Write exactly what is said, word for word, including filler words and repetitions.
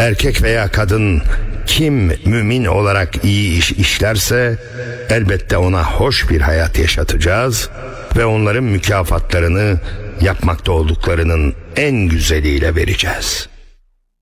Erkek veya kadın kim mümin olarak iyi iş işlerse elbette ona hoş bir hayat yaşatacağız ve onların mükafatlarını yapmakta olduklarının en güzeliyle vereceğiz.